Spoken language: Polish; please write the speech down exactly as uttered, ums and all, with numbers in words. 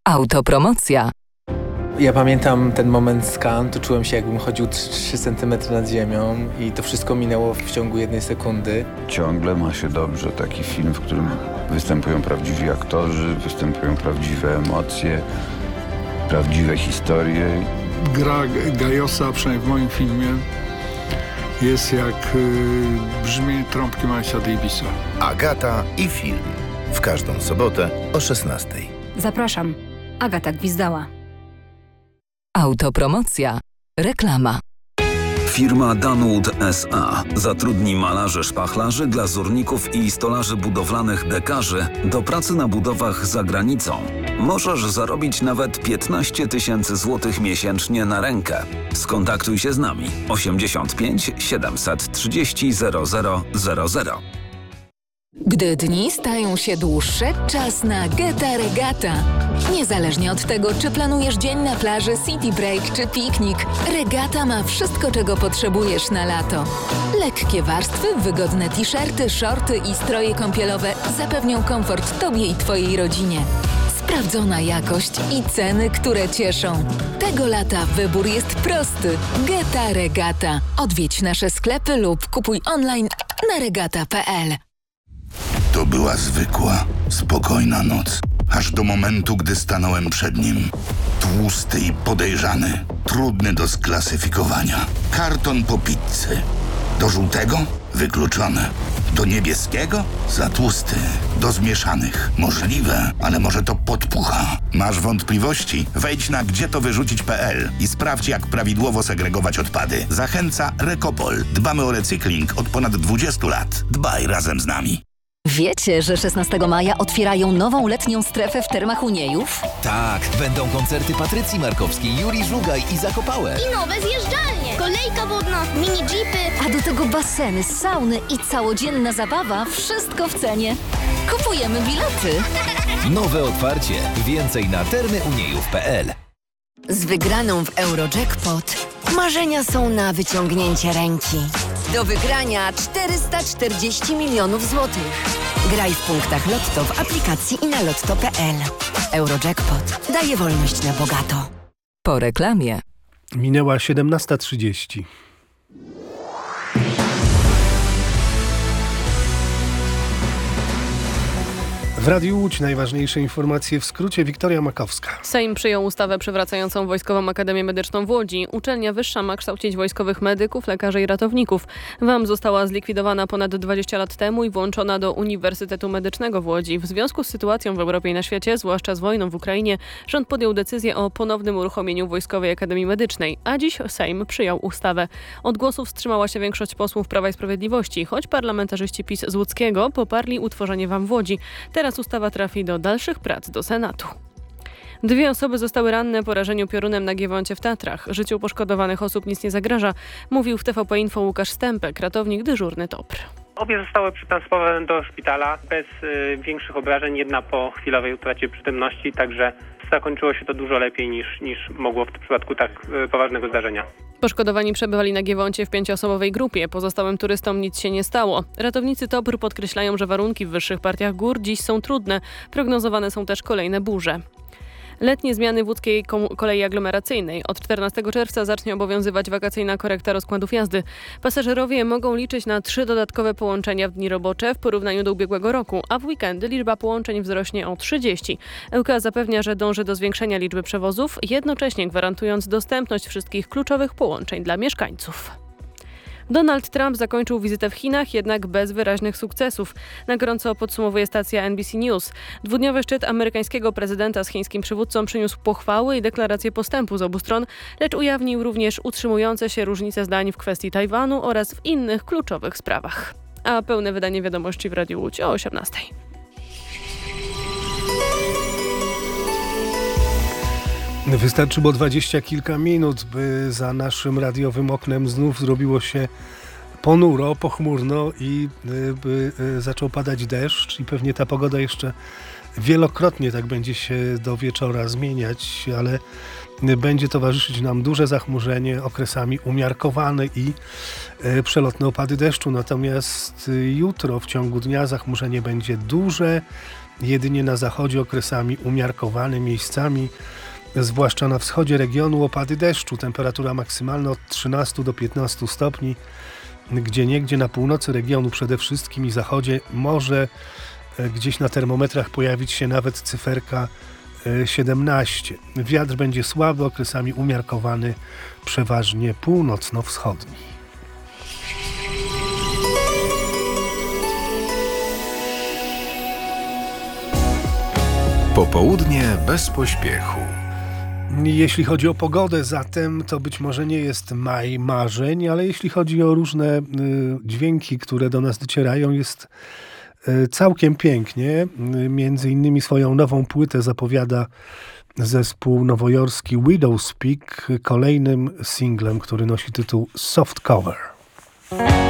Autopromocja. Ja pamiętam ten moment z Cannes, to czułem się, jakbym chodził trzy centymetry nad ziemią i to wszystko minęło w ciągu jednej sekundy. Ciągle ma się dobrze, taki film, w którym występują prawdziwi aktorzy, występują prawdziwe emocje, prawdziwe historie. Gra Gajosa, przynajmniej w moim filmie, jest jak y, brzmienie trąbki Milesa Davisa. Agata i film. W każdą sobotę o szesnastej. Zapraszam. Agata Gwizdała. Autopromocja. Reklama. Firma Danwood S A zatrudni malarzy, szpachlarzy, glazurników i stolarzy budowlanych dekarzy do pracy na budowach za granicą. Możesz zarobić nawet piętnaście tysięcy złotych miesięcznie na rękę. Skontaktuj się z nami. osiemdziesiąt pięć siedemset trzydzieści zero zero zero zero. Gdy dni stają się dłuższe, czas na Geta Regata. Niezależnie od tego, czy planujesz dzień na plaży, city break czy piknik, Regata ma wszystko, czego potrzebujesz na lato. Lekkie warstwy, wygodne t-shirty, shorty i stroje kąpielowe zapewnią komfort Tobie i Twojej rodzinie. Sprawdzona jakość i ceny, które cieszą. Tego lata wybór jest prosty. Geta Regata. Odwiedź nasze sklepy lub kupuj online na regata kropka p l. To była zwykła, spokojna noc. Aż do momentu, gdy stanąłem przed nim. Tłusty i podejrzany. Trudny do sklasyfikowania. Karton po pizzy. Do żółtego? Wykluczone. Do niebieskiego? Za tłusty. Do zmieszanych? Możliwe, ale może to podpucha. Masz wątpliwości? Wejdź na gdzie to wyrzucić kropka p l i sprawdź, jak prawidłowo segregować odpady. Zachęca Recopol. Dbamy o recykling od ponad dwudziestu lat. Dbaj razem z nami. Wiecie, że szesnastego maja otwierają nową letnią strefę w Termach Uniejów? Tak, będą koncerty Patrycji Markowskiej, Juri Żugaj i Zakopałe. I nowe zjeżdżalnie, kolejka wodna, mini jeepy. A do tego baseny, sauny i całodzienna zabawa, wszystko w cenie. Kupujemy bilety. Nowe otwarcie. Więcej na termy uniejów kropka p l. Z wygraną w Eurojackpot marzenia są na wyciągnięcie ręki. Do wygrania czterysta czterdzieści milionów złotych. Graj w punktach Lotto w aplikacji i na lotto kropka p l. Eurojackpot daje wolność na bogato. Po reklamie. Minęła siedemnasta trzydzieści. W Radiu Łódź najważniejsze informacje w skrócie. Wiktoria Makowska. Sejm przyjął ustawę przywracającą Wojskową Akademię Medyczną w Łodzi. Uczelnia wyższa ma kształcić wojskowych medyków, lekarzy i ratowników. W a m została zlikwidowana ponad dwadzieścia lat temu i włączona do Uniwersytetu Medycznego w Łodzi. W związku z sytuacją w Europie i na świecie, zwłaszcza z wojną w Ukrainie, rząd podjął decyzję o ponownym uruchomieniu Wojskowej Akademii Medycznej, a dziś Sejm przyjął ustawę. Od głosów wstrzymała się większość posłów Prawa i Sprawiedliwości, choć parlamentarzyści PiS z Łódzkiego poparli utworzenie w a m w Łodzi. Teraz ustawa trafi do dalszych prac do Senatu. Dwie osoby zostały ranne po rażeniu piorunem na Giewoncie w Tatrach. Życiu poszkodowanych osób nic nie zagraża, mówił w T V P Info Łukasz Stępek, ratownik dyżurny T O P R. Obie zostały przetransponowane do szpitala bez y, większych obrażeń, jedna po chwilowej utracie przytomności, także zakończyło się to dużo lepiej niż, niż mogło w przypadku tak y, poważnego zdarzenia. Poszkodowani przebywali na Giewoncie w pięcioosobowej grupie. Pozostałym turystom nic się nie stało. Ratownicy T O P R podkreślają, że warunki w wyższych partiach gór dziś są trudne. Prognozowane są też kolejne burze. Letnie zmiany w łódzkiej kolei aglomeracyjnej. Od czternastego czerwca zacznie obowiązywać wakacyjna korekta rozkładów jazdy. Pasażerowie mogą liczyć na trzy dodatkowe połączenia w dni robocze w porównaniu do ubiegłego roku, a w weekendy liczba połączeń wzrośnie o trzydzieści. E U K zapewnia, że dąży do zwiększenia liczby przewozów, jednocześnie gwarantując dostępność wszystkich kluczowych połączeń dla mieszkańców. Donald Trump zakończył wizytę w Chinach, jednak bez wyraźnych sukcesów. Na gorąco podsumowuje stacja N B C News. Dwudniowy szczyt amerykańskiego prezydenta z chińskim przywódcą przyniósł pochwały i deklaracje postępu z obu stron, lecz ujawnił również utrzymujące się różnice zdań w kwestii Tajwanu oraz w innych kluczowych sprawach. A pełne wydanie wiadomości w Radiu Łódź o osiemnastej. Wystarczy, bo dwadzieścia kilka minut, by za naszym radiowym oknem znów zrobiło się ponuro, pochmurno i by zaczął padać deszcz i pewnie ta pogoda jeszcze wielokrotnie tak będzie się do wieczora zmieniać, ale będzie towarzyszyć nam duże zachmurzenie, okresami umiarkowane i przelotne opady deszczu. Natomiast jutro w ciągu dnia zachmurzenie będzie duże jedynie na zachodzie okresami umiarkowane, miejscami, zwłaszcza na wschodzie regionu, opady deszczu. Temperatura maksymalna od trzynastu do piętnastu stopni. Gdzieniegdzie na północy regionu przede wszystkim i zachodzie może gdzieś na termometrach pojawić się nawet cyferka siedemnaście. Wiatr będzie słaby, okresami umiarkowany, przeważnie północno-wschodni. Popołudnie bez pośpiechu. Jeśli chodzi o pogodę, zatem to być może nie jest maj marzeń, ale jeśli chodzi o różne y, dźwięki, które do nas docierają, jest y, całkiem pięknie. Y, między innymi swoją nową płytę zapowiada zespół nowojorski Widow's Peak kolejnym singlem, który nosi tytuł Soft Cover.